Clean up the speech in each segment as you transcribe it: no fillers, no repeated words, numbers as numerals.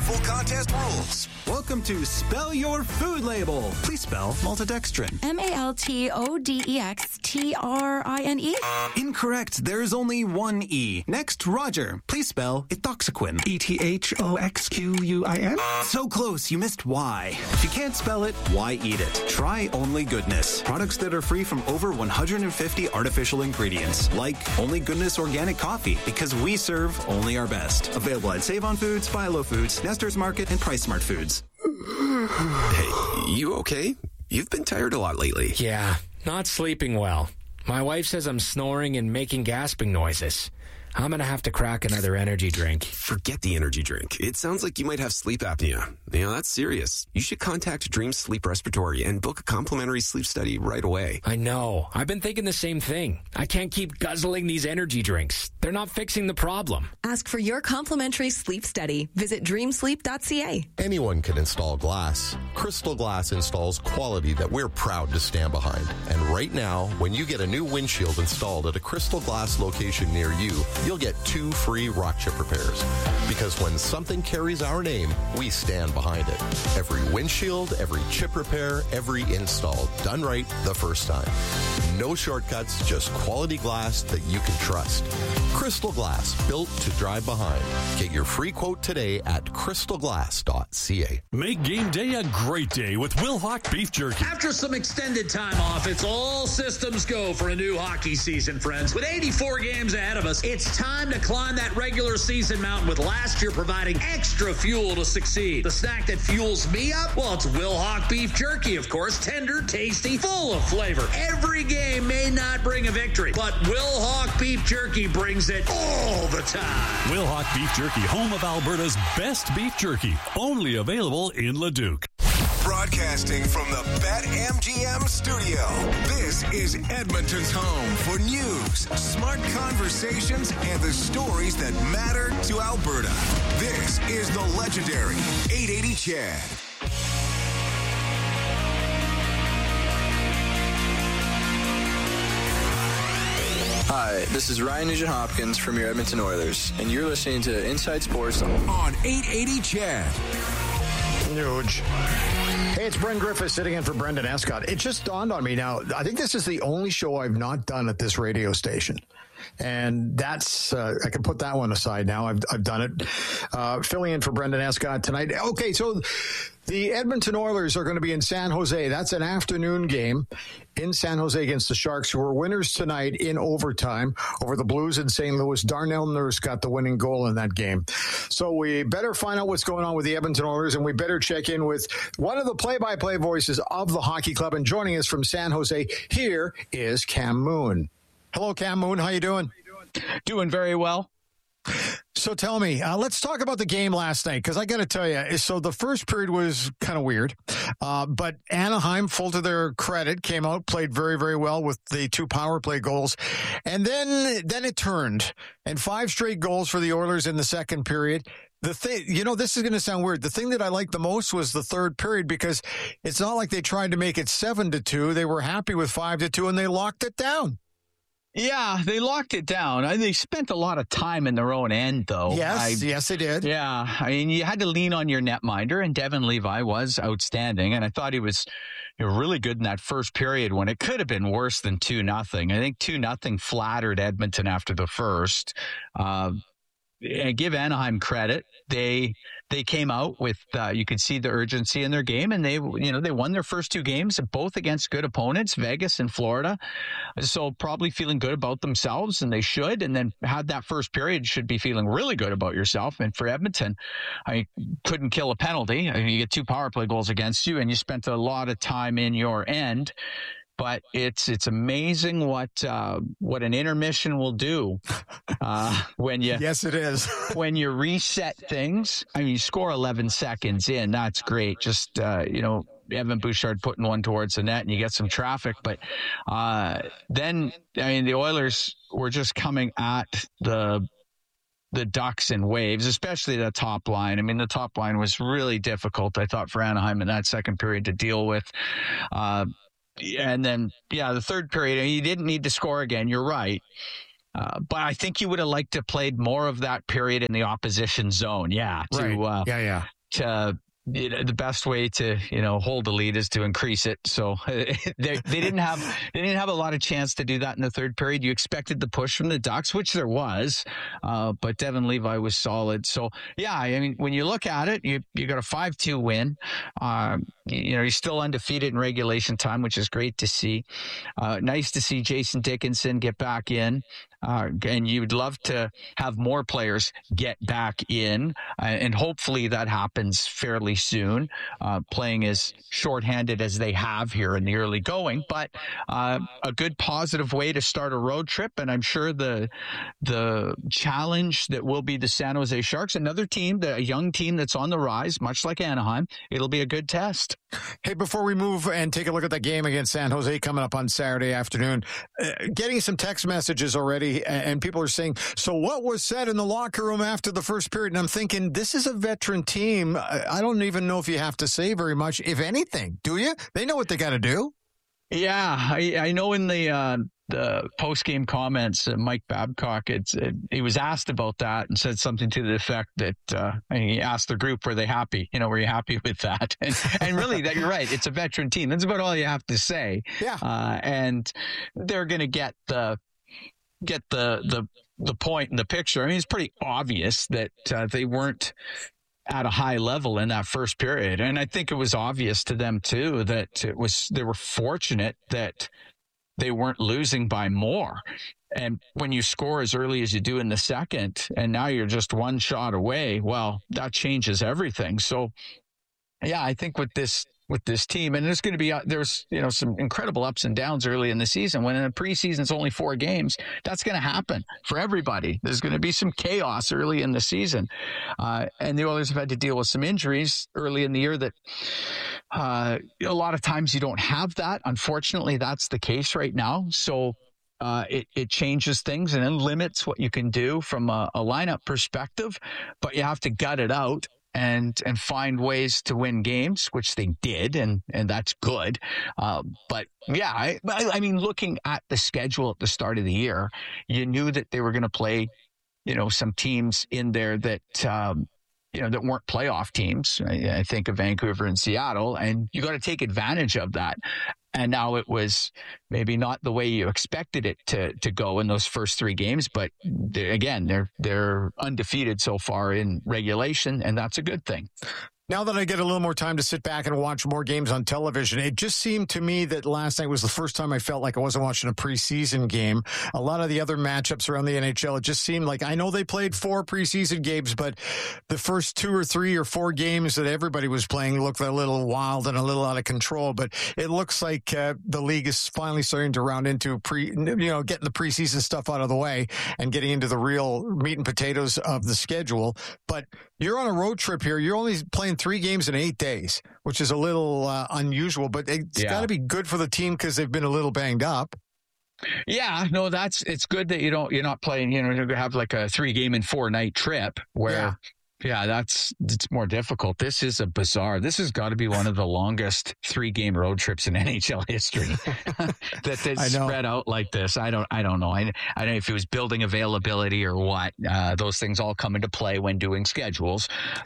Full contest rules. Welcome to Spell Your Food Label. Please spell maltodextrin. MALTODEXTRINE? Incorrect. There's only one E. Next, Roger. Please spell ethoxyquin. ETHOXQUIN? So close, you missed Y. If you can't spell it, why eat it? Try Only Goodness. Products that are free from over 150 artificial ingredients. Like Only Goodness Organic Coffee, because we serve only our best. Available at Save On Foods, Philo Foods, Nestor's Market, and Price Smart Foods. Hey, you okay? You've been tired a lot lately. Yeah, not sleeping well. My wife says I'm snoring and making gasping noises. I'm going to have to crack another energy drink. Forget the energy drink. It sounds like you might have sleep apnea. That's serious. You should contact Dream Sleep Respiratory and book a complimentary sleep study right away. I know. I've been thinking the same thing. I can't keep guzzling these energy drinks. They're not fixing the problem. Ask for your complimentary sleep study. Visit dreamsleep.ca. Anyone can install glass. Crystal Glass installs quality that we're proud to stand behind. And right now, when you get a new windshield installed at a Crystal Glass location near you, you'll get 2 free rock chip repairs. Because when something carries our name, we stand behind it. Every windshield, every chip repair, every install, done right the first time. No shortcuts, just quality glass that you can trust. Crystal Glass, built to drive behind. Get your free quote today at crystalglass.ca. Make game day a great day with Wilhauk Beef Jerky. After some extended time off, it's all systems go for a new hockey season, friends. With 84 games ahead of us, it's time to climb that regular season mountain, with last year providing extra fuel to succeed. The snack that fuels me up? Well, it's Wilhauk Beef Jerky, of course. Tender, tasty, full of flavor. Every game may not bring a victory, but Wilhauk Beef Jerky brings it all the time. Wilhauk Beef Jerky, home of Alberta's best beef jerky. Only available in Leduc. Broadcasting from the BetMGM studio, this is Edmonton's home for news, smart conversations, and the stories that matter to Alberta. This is the legendary 880 Chad. Hi, this is Ryan Nugent-Hopkins from your Edmonton Oilers, and you're listening to Inside Sports on 880 Chad. Nuge. Hey, it's Brent Griffiths sitting in for Brendan Escott. It just dawned on me now. I think this is the only show I've not done at this radio station. And that's, I can put that one aside now. I've done it. Filling in for Brendan Escott tonight. Okay, so the Edmonton Oilers are going to be in San Jose. That's an afternoon game in San Jose against the Sharks, who were winners tonight in overtime over the Blues in St. Louis. Darnell Nurse got the winning goal in that game. So we better find out what's going on with the Edmonton Oilers, and we better check in with one of the play-by-play voices of the hockey club. And joining us from San Jose, here is Cam Moon. Hello, Cam Moon. How you doing? Doing very well. So tell me, let's talk about the game last night, because I got to tell you, so the first period was kind of weird, but Anaheim, full to their credit, came out, played very, very well with the 2 power play goals, and then it turned, and 5 straight goals for the Oilers in the second period. The thing, this is going to sound weird. The thing that I liked the most was the third period, because it's not like they tried to make it 7-2. They were happy with 5-2, and they locked it down. Yeah, they locked it down. They spent a lot of time in their own end, though. Yes, they did. Yeah, I mean, you had to lean on your netminder, and Devin Levi was outstanding, and I thought he was really good in that first period when it could have been worse than 2-0. I think 2-0 flattered Edmonton after the first. And give Anaheim credit. They came out with, you could see the urgency in their game, and they won their first 2 games, both against good opponents, Vegas and Florida. So probably feeling good about themselves, and they should. And then had that first period, should be feeling really good about yourself. And for Edmonton, I couldn't kill a penalty. I mean, you get 2 power play goals against you, and you spent a lot of time in your end. But it's amazing what an intermission will do when you yes, it is when you reset things. I mean, you score 11 seconds in, that's great. Just Evan Bouchard putting one towards the net, and you get some traffic. But then, I mean, the Oilers were just coming at the Ducks in waves, especially the top line. I mean, the top line was really difficult, I thought, for Anaheim in that second period to deal with. And then, the third period, you didn't need to score again. You're right. But I think you would have liked to played more of that period in the opposition zone. Yeah. the best way to hold a lead is to increase it. So they didn't have a lot of chance to do that in the third period. You expected the push from the Ducks, which there was, but Devin Levi was solid. So yeah, I mean, when you look at it, you got a 5-2 win. You're still undefeated in regulation time, which is great to see. Nice to see Jason Dickinson get back in. And you'd love to have more players get back in, and hopefully that happens fairly soon, playing as shorthanded as they have here in the early going. But a good positive way to start a road trip, and I'm sure the challenge that will be the San Jose Sharks, another team, a young team that's on the rise, much like Anaheim, it'll be a good test. Hey, before we move and take a look at that game against San Jose coming up on Saturday afternoon, getting some text messages already, and people are saying, so what was said in the locker room after the first period? And I'm thinking, this is a veteran team. I don't even know if you have to say very much, if anything. Do you? They know what they got to do. Yeah, I know in the post-game comments, Mike Babcock, he was asked about that and said something to the effect that he asked the group, were they happy? Were you happy with that? And really, that you're right. It's a veteran team. That's about all you have to say. Yeah. And they're going to get the point in the picture. I mean, it's pretty obvious that they weren't at a high level in that first period. And I think it was obvious to them too that they were fortunate that they weren't losing by more. And when you score as early as you do in the second, and now you're just one shot away, well, that changes everything. So yeah, I think with this team, and there's going to be some incredible ups and downs early in the season. When in the preseason it's only 4 games, that's going to happen for everybody. There's going to be some chaos early in the season, and the Oilers have had to deal with some injuries early in the year that a lot of times you don't have that. Unfortunately, that's the case right now. So it changes things and then limits what you can do from a lineup perspective, but you have to gut it out and find ways to win games, which they did, and that's good. But yeah, I mean, looking at the schedule at the start of the year, you knew that they were going to play, some teams in there that, that weren't playoff teams. I think of Vancouver and Seattle, and you got to take advantage of that. And now it was maybe not the way you expected it to go in those first 3 games, but they're undefeated so far in regulation, and that's a good thing. Now that I get a little more time to sit back and watch more games on television, it just seemed to me that last night was the first time I felt like I wasn't watching a preseason game. A lot of the other matchups around the NHL, it just seemed like, I know they played 4 preseason games, but the first 2 or 3 or 4 games that everybody was playing looked a little wild and a little out of control. But it looks like the league is finally starting to round into getting the preseason stuff out of the way and getting into the real meat and potatoes of the schedule. But you're on a road trip here. You're only playing 3 games in 8 days, which is a little unusual, but it's got to be good for the team because they've been a little banged up. Yeah, no, it's good that you're not playing, to have like a 3-game and 4-night trip where, it's more difficult. This is this has got to be one of the longest 3-game road trips in NHL history that's spread out like this. I don't know. I don't know if it was building availability or what. Those things all come into play when doing schedules.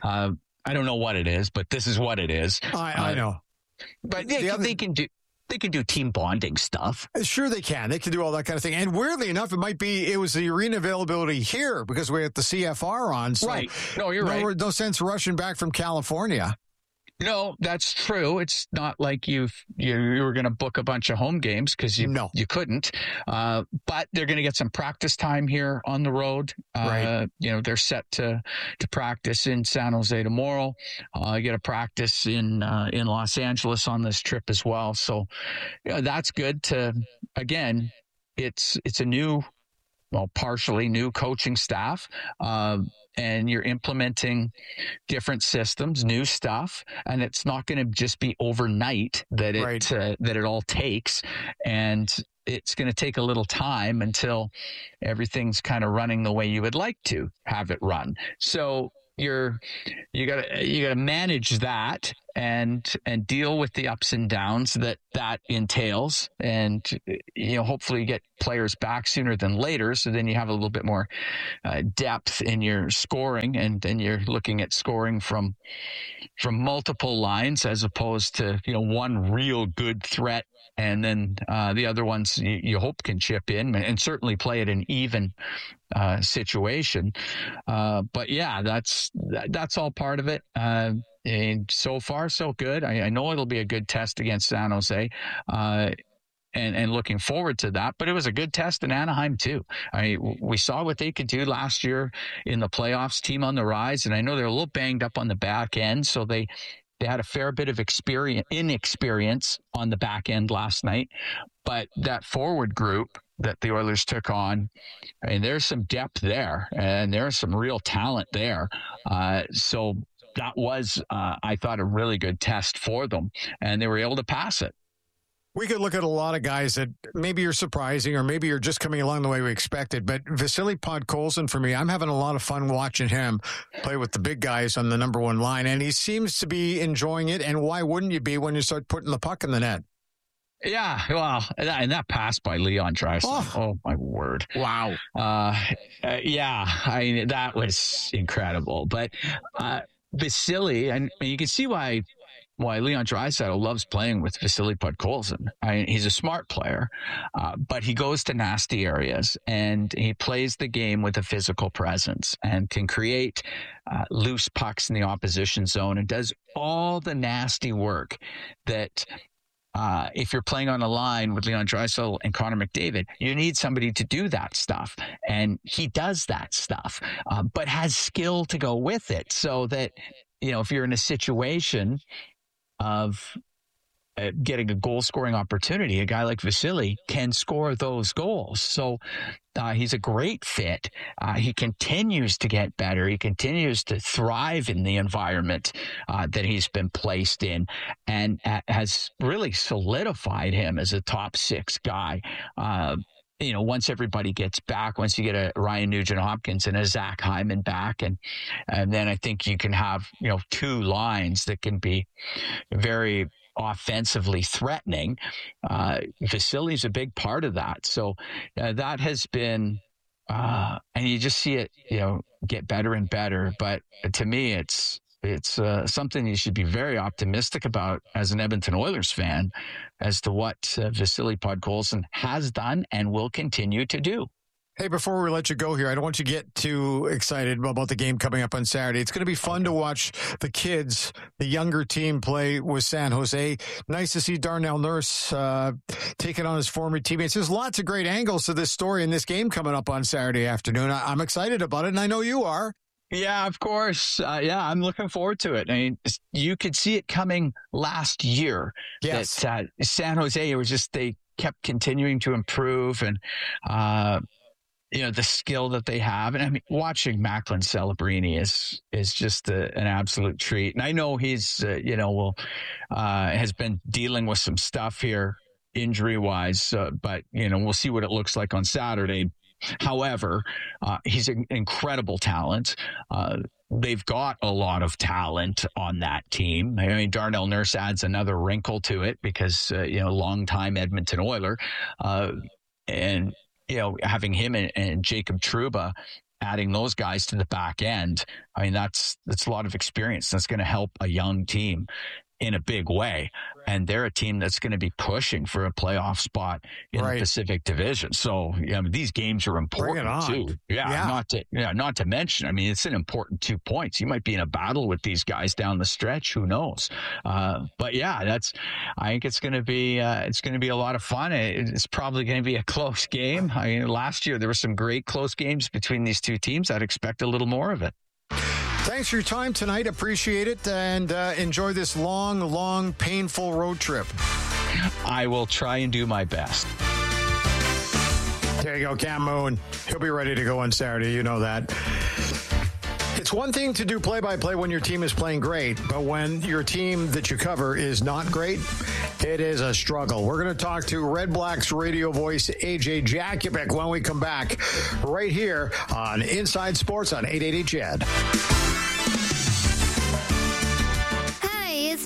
I don't know what it is, but this is what it is. I know. But they can do team bonding stuff. Sure they can. They can do all that kind of thing. And weirdly enough, it was the arena availability here because we have the CFR on. So right. No, you're right. No sense rushing back from California. No, that's true. It's not like you were going to book a bunch of home games because you couldn't. But they're going to get some practice time here on the road. Right. They're set to practice in San Jose tomorrow. Get a practice in Los Angeles on this trip as well. So that's good again, it's a partially new coaching staff. And you're implementing different systems, new stuff, and it's not going to just be overnight that it all takes, and it's going to take a little time until everything's kind of running the way you would like to have it run. So you got to manage that and deal with the ups and downs that entails, and hopefully get players back sooner than later, so then you have a little bit more depth in your scoring, and then you're looking at scoring from multiple lines as opposed to one real good threat, and then the other ones you hope can chip in and certainly play at an even situation. But yeah, that's all part of it. And so far, so good. I know it'll be a good test against San Jose, and looking forward to that. But it was a good test in Anaheim, too. We saw what they could do last year in the playoffs, team on the rise. And I know they're a little banged up on the back end, so they had a fair bit of inexperience on the back end last night. But that forward group that the Oilers took on, there's some depth there, and there's some real talent there. So that was, I thought, a really good test for them, and they were able to pass it. We could look at a lot of guys that maybe you're surprising or maybe you're just coming along the way we expected. But Vasily Podkolzin, for me, I'm having a lot of fun watching him play with the big guys on the number one line. And he seems to be enjoying it. And why wouldn't you be when you start putting the puck in the net? Yeah, well, and that pass by Leon Draisaitl. Oh, my word. Wow. Yeah, that was incredible. But Vasily, and you can see why Leon Draisaitl loves playing with Vasily Podkolzin. He's a smart player, but he goes to nasty areas, and he plays the game with a physical presence and can create loose pucks in the opposition zone and does all the nasty work that if you're playing on a line with Leon Draisaitl and Connor McDavid, you need somebody to do that stuff. And he does that stuff, but has skill to go with it, so that, if you're in a situation of getting a goal-scoring opportunity, a guy like Vasily can score those goals. So he's a great fit. He continues to get better. He continues to thrive in the environment that he's been placed in, and has really solidified him as a top six guy. Once everybody gets back, once you get a Ryan Nugent-Hopkins and a Zach Hyman back, and then I think you can have, two lines that can be very offensively threatening. Vasily's a big part of that. So that has been, and you just see it, get better and better. But to me, it's something you should be very optimistic about as an Edmonton Oilers fan, as to what Vasily Podkolzin has done and will continue to do. Hey, before we let you go here, I don't want you to get too excited about the game coming up on Saturday. It's going to be fun to watch the kids, the younger team, play with San Jose. Nice to see Darnell Nurse taking on his former teammates. There's lots of great angles to this story in this game coming up on Saturday afternoon. I'm excited about it, and I know you are. Yeah, of course. I'm looking forward to it. I mean, you could see it coming last year. Yes. That San Jose, it was just, they kept continuing to improve, and the skill that they have. And I mean, watching Macklin Celebrini is just an absolute treat. And I know he's, has been dealing with some stuff here injury wise, but we'll see what it looks like on Saturday. However, he's an incredible talent. They've got a lot of talent on that team. I mean, Darnell Nurse adds another wrinkle to it because, longtime Edmonton Oiler, and having him and Jacob Trouba, adding those guys to the back end. I mean, that's a lot of experience. That's going to help a young team in a big way. And they're a team that's going to be pushing for a playoff spot in the Pacific Division. So these games are important too. Not to mention, I mean, it's an important 2 points. You might be in a battle with these guys down the stretch. Who knows? But yeah, I think it's going to be a lot of fun. It's probably going to be a close game. I mean, last year there were some great close games between these two teams. I'd expect a little more of it. Thanks for your time tonight. Appreciate it. And enjoy this long, painful road trip. I will try and do my best. There you go, Cam Moon. He'll be ready to go on Saturday. You know that. It's one thing to do play-by-play when your team is playing great, but when your team that you cover is not great, it is a struggle. We're going to talk to Red Blacks radio voice AJ Jakubik when we come back right here on Inside Sports on 880 CHED. Hi, it's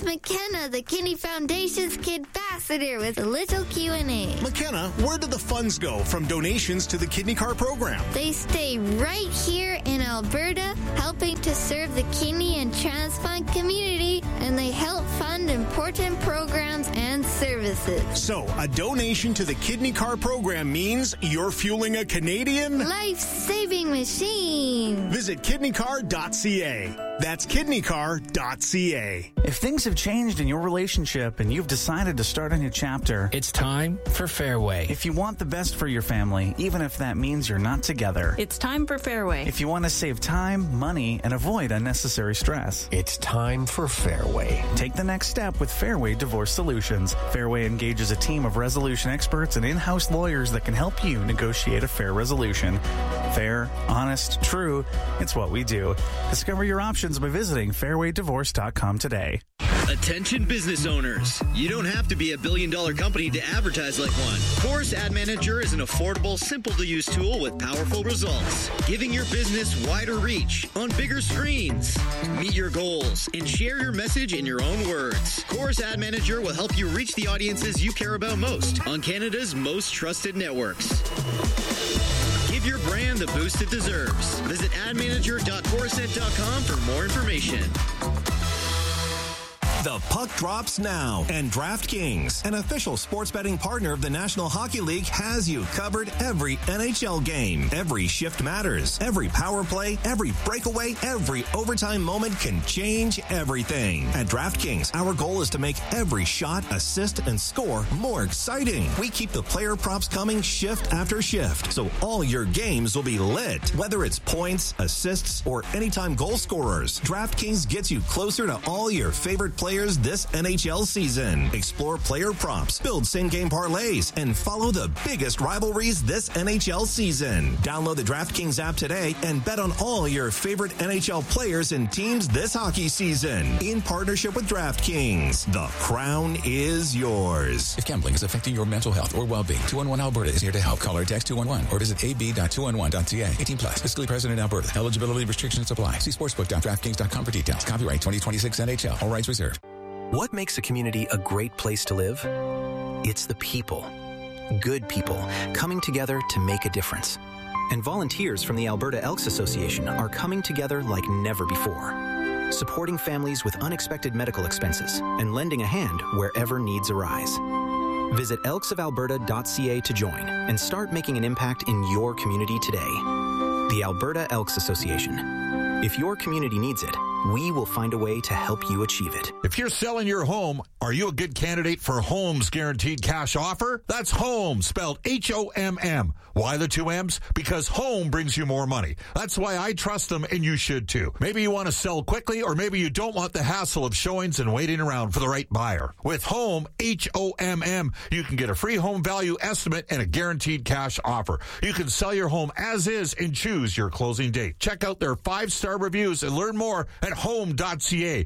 McKenna, the Kinney Foundation's Kid Ambassador, with a little Q&A. McKenna, where do the funds go from donations to the Kidney Car program? They stay right here in Alberta, helping to serve the kidney and transplant community, and they help fund important programs and services. So, a donation to the Kidney Car program means you're fueling a Canadian life-saving machine. Visit kidneycar.ca. That's kidneycar.ca. If things have changed in your relationship and you've decided to start a new chapter, it's time for Fairway. If you want the best for your family, even if that means you're not together, it's time for Fairway. If you want to save time, money, and avoid unnecessary stress, it's time for Fairway. Take the next step with Fairway Divorce Solutions. Fairway engages a team of resolution experts and in-house lawyers that can help you negotiate a fair resolution. Fair, honest, true, it's what we do. Discover your options by visiting fairwaydivorce.com today. Attention business owners. You don't have to be a billion-dollar company to advertise like one. Chorus Ad Manager is an affordable, simple-to-use tool with powerful results, giving your business wider reach on bigger screens. Meet your goals and share your message in your own words. Chorus Ad Manager will help you reach the audiences you care about most on Canada's most trusted networks. Give your brand the boost it deserves. Visit admanager.chorusnet.com for more information. The puck drops now, and DraftKings, an official sports betting partner of the National Hockey League, has you covered every NHL game. Every shift matters. Every power play, every breakaway, every overtime moment can change everything. At DraftKings, our goal is to make every shot, assist, and score more exciting. We keep the player props coming shift after shift, so all your games will be lit. Whether it's points, assists, or anytime goal scorers, DraftKings gets you closer to all your favorite players this NHL season. Explore player props, build same-game parlays, and follow the biggest rivalries this NHL season. Download the DraftKings app today and bet on all your favorite NHL players and teams this hockey season. In partnership with DraftKings, the crown is yours. If gambling is affecting your mental health or well-being, 211 Alberta is here to help. Call or text 211 or visit ab.211.ca. 18 plus. Fiscally present in Alberta. Eligibility restrictions apply. See sportsbook.draftkings.com for details. Copyright 2026 NHL. All rights reserved. What makes a community a great place to live? It's the people. Good people coming together to make a difference. And volunteers from the Alberta Elks Association are coming together like never before, supporting families with unexpected medical expenses and lending a hand wherever needs arise. Visit elksofalberta.ca to join and start making an impact in your community today. The Alberta Elks Association. If your community needs it, we will find a way to help you achieve it. If you're selling your home, are you a good candidate for Home's Guaranteed Cash Offer? That's Home, spelled H-O-M-M. Why the two M's? Because Home brings you more money. That's why I trust them, and you should too. Maybe you want to sell quickly, or maybe you don't want the hassle of showings and waiting around for the right buyer. With Home, H-O-M-M, you can get a free home value estimate and a guaranteed cash offer. You can sell your home as is and choose your closing date. Check out their 5-star reviews and learn more at home.ca,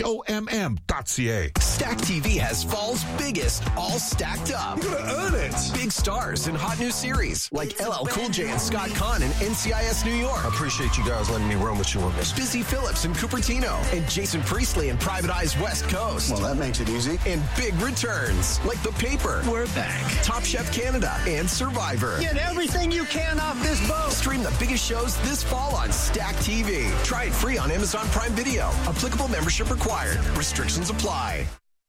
HOMM.ca. Stack TV has fall's biggest, all stacked up. You're gonna earn it. Big stars in hot new series like LL Cool J and Scott Conn in NCIS New York. I appreciate you guys letting me run with you on this. Busy Phillips in Cupertino and Jason Priestley in Private Eyes West Coast. Well, that makes it easy. And big returns like The Paper. We're back. Top Chef Canada and Survivor. Get everything you can off this boat. Stream the biggest shows this fall on Stack TV. Try it free on Amazon Prime Video. Applicable membership required. Restrictions apply.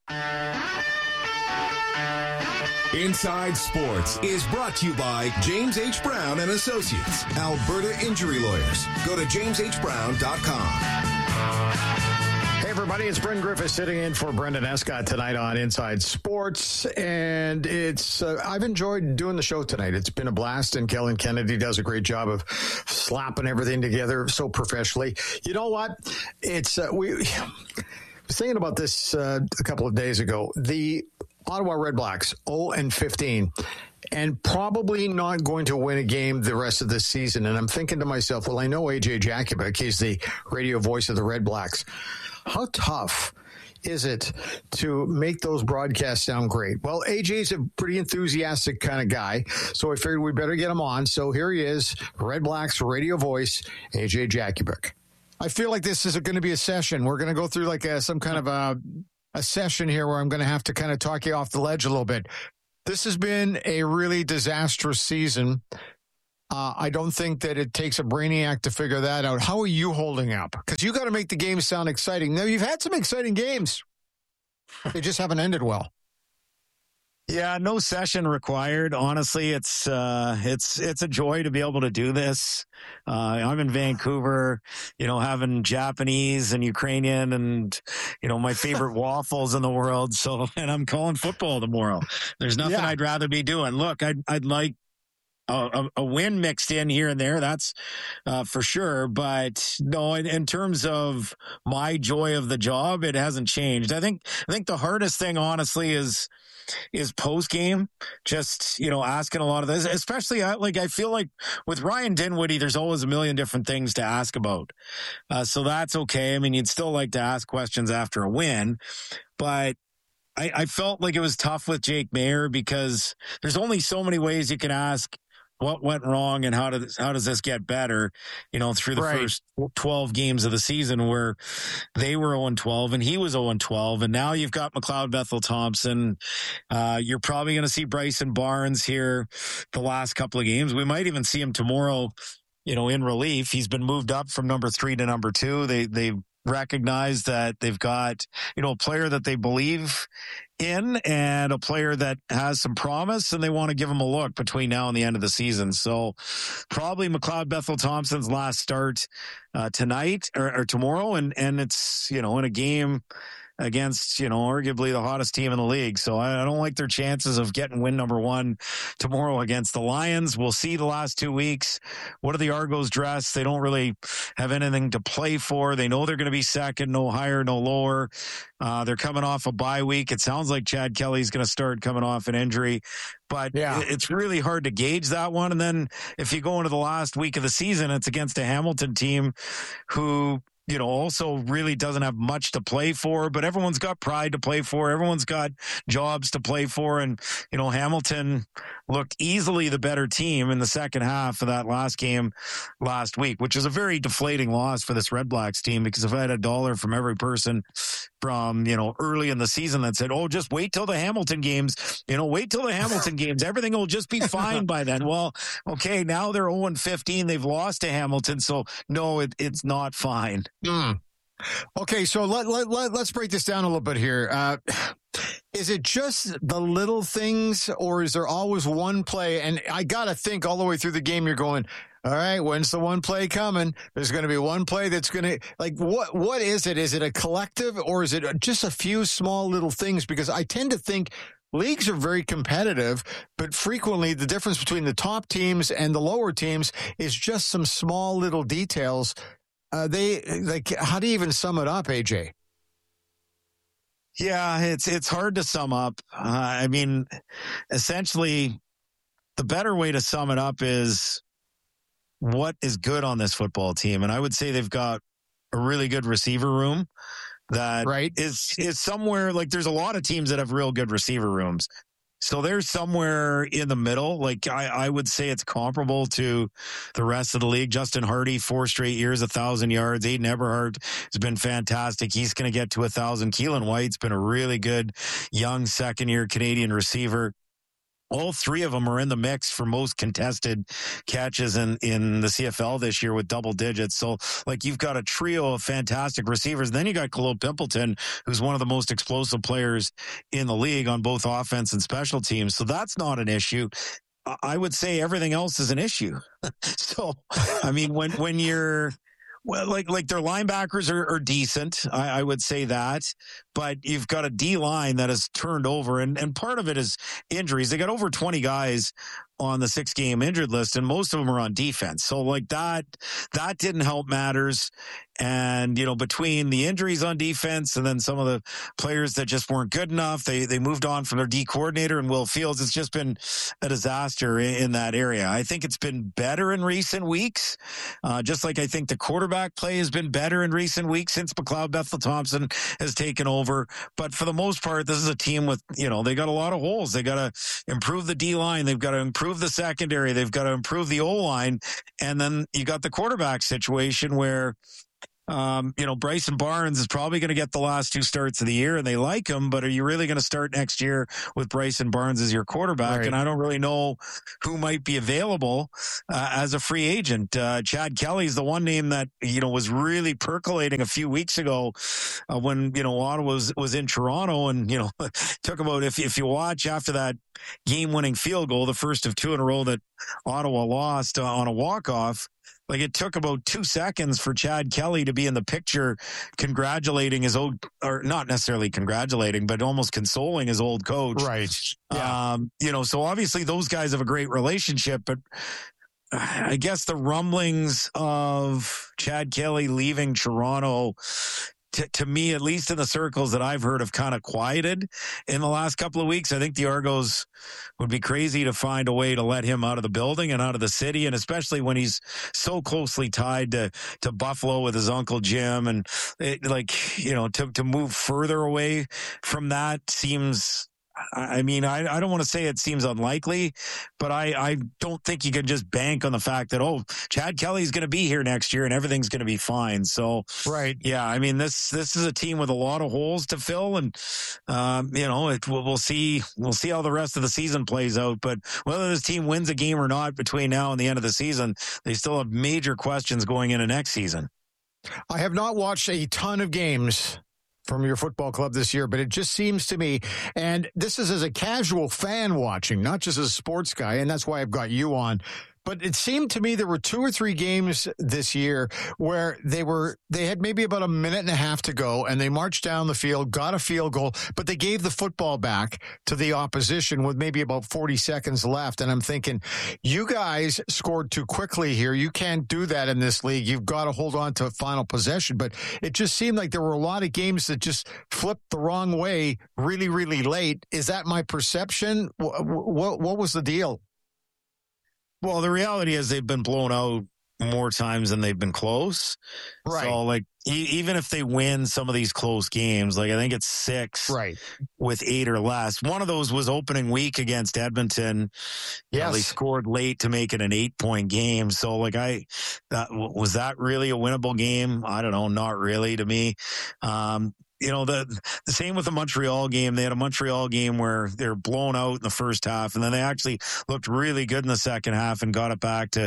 Inside Sports is brought to you by James H. Brown and Associates, Alberta Injury Lawyers. Go to jameshbrown.com. Hey, everybody, it's Bryn Griffith sitting in for Brendan Escott tonight on Inside Sports, and it's I've enjoyed doing the show tonight. It's been a blast, and Kellen Kennedy does a great job of slapping everything together so professionally. You know what? It's we was thinking about this a couple of days ago. The Ottawa Redblacks 0-15. And probably not going to win a game the rest of this season. And I'm thinking to myself, well, I know AJ Jakubik. He's the radio voice of the Red Blacks. How tough is it to make those broadcasts sound great? Well, AJ's a pretty enthusiastic kind of guy, so I figured we better get him on. So here he is, Red Blacks radio voice, AJ Jakubik. I feel like this is going to be a session. We're going to go through like some kind of a a session here where I'm going to have to kind of talk you off the ledge a little bit. This has been a really disastrous season. I don't think that it takes a brainiac to figure that out. How are you holding up? Because you got to make the game sound exciting. Now, you've had some exciting games. They just haven't ended well. Yeah, no session required. Honestly, it's a joy to be able to do this. I'm in Vancouver, having Japanese and Ukrainian and, my favorite waffles in the world. So, and I'm calling football tomorrow. There's nothing I'd rather be doing. Look, I'd like a win mixed in here and there. That's for sure. But no, in terms of my joy of the job, it hasn't changed. I think the hardest thing, honestly, is post game, just, asking a lot of this, especially I feel like with Ryan Dinwiddie, there's always a million different things to ask about. So that's okay. I mean, you'd still like to ask questions after a win, but I felt like it was tough with Jake Maier because there's only so many ways you can ask what went wrong and how does this get better, through the first 12 games of the season where they were 0-12 and he was 0-12. And now you've got McLeod Bethel-Thompson. You're probably going to see Bryson Barnes here the last couple of games. We might even see him tomorrow, in relief. He's been moved up from number 3 to number 2. They recognize that they've got, a player that they believe in and a player that has some promise, and they want to give him a look between now and the end of the season. So probably McLeod Bethel-Thompson's last start tonight or tomorrow. And it's, in a game against, arguably the hottest team in the league. So I don't like their chances of getting win number 1 tomorrow against the Lions. We'll see the last 2 weeks. What are the Argos dressed? They don't really have anything to play for. They know they're going to be second, no higher, no lower. They're coming off a bye week. It sounds like Chad Kelly's going to start coming off an injury, but it's really hard to gauge that one. And then if you go into the last week of the season, it's against a Hamilton team who, also really doesn't have much to play for, but everyone's got pride to play for. Everyone's got jobs to play for. And, Hamilton looked easily the better team in the second half of that last game last week, which is a very deflating loss for this Red Blacks team, because if I had $1 from every person from, early in the season that said, oh, just wait till the Hamilton games, everything will just be fine by then. Well, okay, now they're 0-15. They've lost to Hamilton. So no, it's not fine. Okay, so let's break this down a little bit here. Is it just the little things, or is there always one play? And I got to think all the way through the game, you're going, all right, when's the one play coming? There's going to be one play that's going to, what is it? Is it a collective, or is it just a few small little things? Because I tend to think leagues are very competitive, but frequently the difference between the top teams and the lower teams is just some small little details. How do you even sum it up, AJ? Yeah, it's hard to sum up. I mean, essentially, the better way to sum it up is what is good on this football team. And I would say they've got a really good receiver room that is somewhere, like, there's a lot of teams that have real good receiver rooms. So there's somewhere in the middle. Like, I would say it's comparable to the rest of the league. Justin Hardy, 4 straight years, 1,000 yards. Aiden Eberhardt has been fantastic. He's going to get to 1,000. Keelan White's been a really good young second-year Canadian receiver. All 3 of them are in the mix for most contested catches in the CFL this year with double digits. So, like, you've got a trio of fantastic receivers. Then you got Khalil Pimpleton, who's one of the most explosive players in the league on both offense and special teams. So that's not an issue. I would say everything else is an issue. So, I mean, when you're... Well, like their linebackers are decent. I would say that, but you've got a D line that has turned over, and part of it is injuries. They got over 20 guys on the 6-game injured list, and most of them are on defense. So like that didn't help matters. And, between the injuries on defense and then some of the players that just weren't good enough, they moved on from their D coordinator and Will Fields. It's just been a disaster in that area. I think it's been better in recent weeks. Just like I think the quarterback play has been better in recent weeks since McLeod Bethel-Thompson has taken over. But for the most part, this is a team with, they got a lot of holes. They got to improve the D line. They've got to improve the secondary. They've got to improve the O line. And then you got the quarterback situation where, Bryson Barnes is probably going to get the last 2 starts of the year, and they like him, but are you really going to start next year with Bryson Barnes as your quarterback? Right. And I don't really know who might be available as a free agent. Chad Kelly's the one name that, was really percolating a few weeks ago when, Ottawa was in Toronto, and, took about, if you watch after that game-winning field goal, the first of 2 in a row that Ottawa lost on a walk-off, like it took about 2 seconds for Chad Kelly to be in the picture congratulating his old, or not necessarily congratulating, but almost consoling his old coach. Right. Yeah. So obviously those guys have a great relationship, but I guess the rumblings of Chad Kelly leaving Toronto, to me, at least in the circles that I've heard, have kind of quieted in the last couple of weeks. I think the Argos would be crazy to find a way to let him out of the building and out of the city, and especially when he's so closely tied to Buffalo with his Uncle Jim, and to move further away from that seems, I don't want to say it seems unlikely, but I don't think you can just bank on the fact that, Chad Kelly's going to be here next year and everything's going to be fine. So, right. Yeah, this is a team with a lot of holes to fill, and, we'll see how the rest of the season plays out. But whether this team wins a game or not between now and the end of the season, they still have major questions going into next season. I have not watched a ton of games from your football club this year, but it just seems to me, and this is as a casual fan watching, not just as a sports guy, and that's why I've got you on, but it seemed to me there were 2 or 3 games this year where they had maybe about a minute and a half to go, and they marched down the field, got a field goal, but they gave the football back to the opposition with maybe about 40 seconds left. And I'm thinking, you guys scored too quickly here. You can't do that in this league. You've got to hold on to final possession. But it just seemed like there were a lot of games that just flipped the wrong way really, really late. Is that my perception? What was the deal? Well, the reality is they've been blown out more times than they've been close. Right. So, even if they win some of these close games, I think it's 6 right, with 8 or less. One of those was opening week against Edmonton. Yes. They scored late to make it an 8-point game. So, was that really a winnable game? I don't know. Not really to me. The same with the Montreal game. They had a Montreal game where they were blown out in the first half, and then they actually looked really good in the second half and got it back to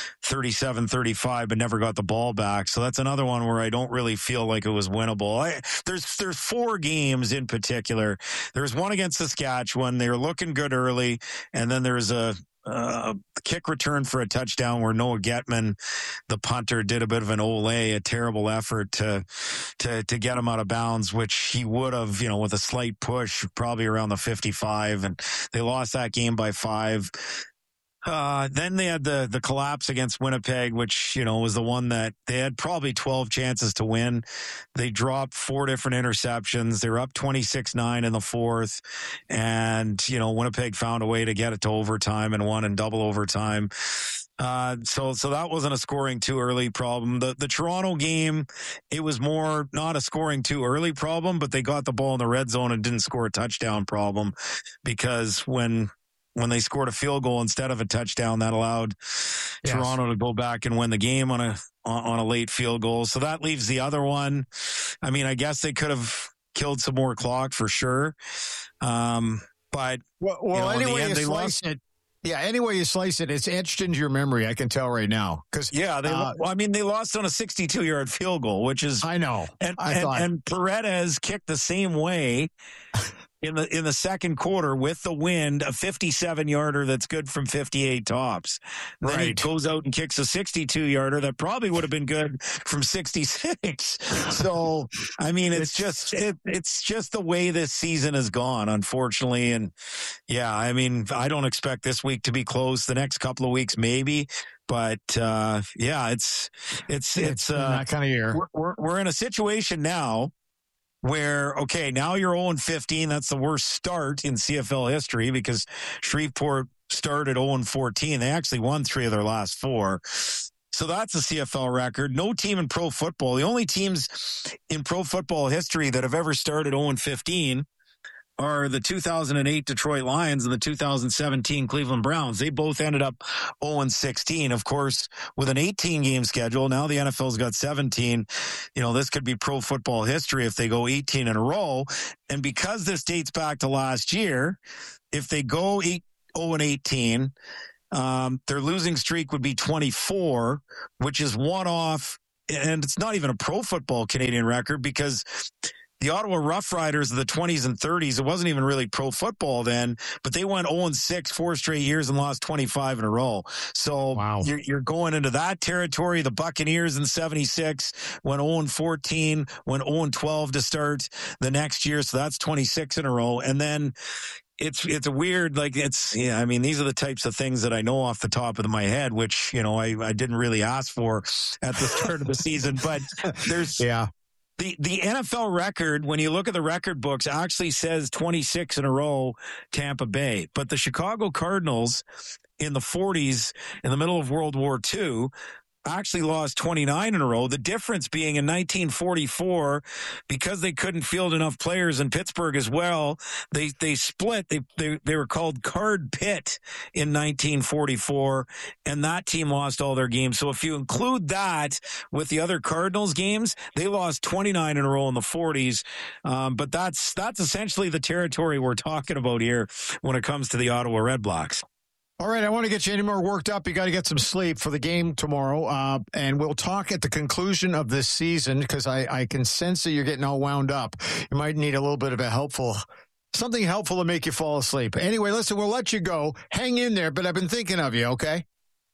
37-35, but never got the ball back. So that's another one where I don't really feel like it was winnable. There's 4 games in particular. There's one against Saskatchewan. They were looking good early, and then there's a kick return for a touchdown where Noah Getman, the punter, did a bit of an a terrible effort to get him out of bounds, which he would have, with a slight push, probably around the 55, and they lost that game by 5. Then they had the collapse against Winnipeg, which, was the one that they had probably 12 chances to win. They dropped 4 different interceptions. They were up 26-9 in the 4th. And, Winnipeg found a way to get it to overtime and won in double overtime. So that wasn't a scoring too early problem. The Toronto game, it was more not a scoring too early problem, but they got the ball in the red zone and didn't score a touchdown problem, because when they scored a field goal instead of a touchdown, that allowed Toronto to go back and win the game on a late field goal. So that leaves the other one. I guess they could have killed some more clock for sure. But anyway you slice it. Yeah, any way you slice it, it's etched into your memory. I can tell right now. They lost on a 62-yard field goal, which is, I know. And Paredes kicked the same way in the second quarter with the wind, a 57-yarder that's good from 58 tops. Then he goes out and kicks a 62-yarder that probably would have been good from 66. So, it's just the way this season has gone, unfortunately. And I don't expect this week to be close. The next couple of weeks, maybe. But it's that kind of year. We're in a situation now where, now you're 0-15. That's the worst start in CFL history, because Shreveport started 0-14. They actually won 3 of their last 4. So that's a CFL record. No team in pro football. The only teams in pro football history that have ever started 0-15 are the 2008 Detroit Lions and the 2017 Cleveland Browns. They both ended up 0-16. Of course, with an 18-game schedule, now the NFL's got 17. This could be pro football history if they go 18 in a row. And because this dates back to last year, if they go 0-18, their losing streak would be 24, which is one off. And it's not even a pro football Canadian record because the Ottawa Rough Riders of the 20s and 30s, it wasn't even really pro football then, but they went 0-6 4 straight years and lost 25 in a row. So wow. You're going into that territory. The Buccaneers in 76 went 0-14, went 0-12 to start the next year. So that's 26 in a row. And then it's a weird, these are the types of things that I know off the top of my head, which, I didn't really ask for at the start of the season, but there's, The NFL record, when you look at the record books, actually says 26 in a row, Tampa Bay. But the Chicago Cardinals in the 40s, in the middle of World War II, actually lost 29 in a row. The difference being in 1944, because they couldn't field enough players in Pittsburgh as well, they split. They were called Card Pit in 1944, and that team lost all their games. So if you include that with the other Cardinals games, they lost 29 in a row in the 40s. But that's essentially the territory we're talking about here when it comes to the Ottawa Redblacks. All right, I want to get you any more worked up. You got to get some sleep for the game tomorrow. And we'll talk at the conclusion of this season because I can sense that you're getting all wound up. You might need a little bit of something helpful to make you fall asleep. Anyway, listen, we'll let you go. Hang in there, but I've been thinking of you, okay?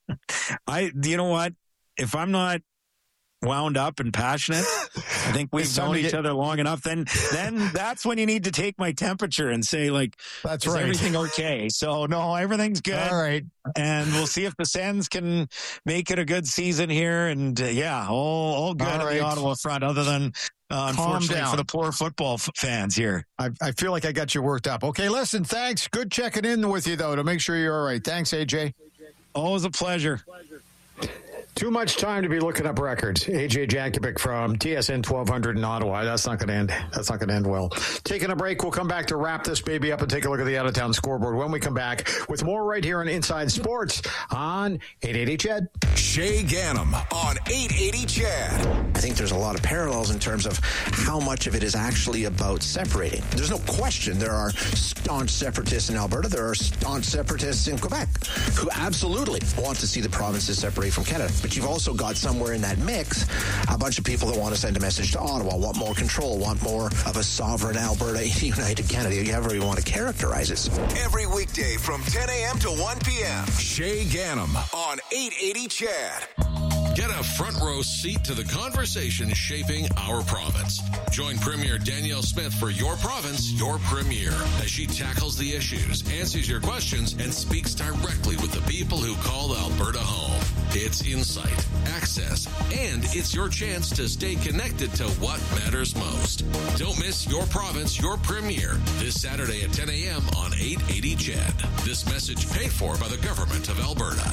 You know what? If I'm not wound up and passionate, I think we've known each other long enough. Then that's when you need to take my temperature and say, that's is right. Everything okay? So no, everything's good. All right. And we'll see if the Sens can make it a good season here. And all good on the Ottawa front, other than unfortunately for the poor football fans here. I feel like I got you worked up. Okay, listen, thanks. Good checking in with you, though, to make sure you're all right. Thanks, AJ. Always a pleasure. Too much time to be looking up records. AJ Jakubic from TSN 1200 in Ottawa. That's not going to end. That's not going to end well. Taking a break. We'll come back to wrap this baby up and take a look at the out-of-town scoreboard when we come back with more right here on Inside Sports on 880 CHED. Shay Ganem on 880 CHED. I think there's a lot of parallels in terms of how much of it is actually about separating. There's no question there are staunch separatists in Alberta. There are staunch separatists in Quebec who absolutely want to see the provinces separate from Canada. But you've also got somewhere in that mix a bunch of people that want to send a message to Ottawa, want more control, want more of a sovereign Alberta, united Canada, however you want to characterize it. Every weekday from 10 a.m. to 1 p.m. Shay Ganem on 880 CHED. Get a front row seat to the conversation shaping our province. Join Premier Danielle Smith for Your Province, Your Premier, as she tackles the issues, answers your questions, and speaks directly with the people who call Alberta home. It's insight, access, and it's your chance to stay connected to what matters most. Don't miss Your Province, Your Premier this Saturday at 10 a.m. on 880 CHED. This message paid for by the Government of Alberta.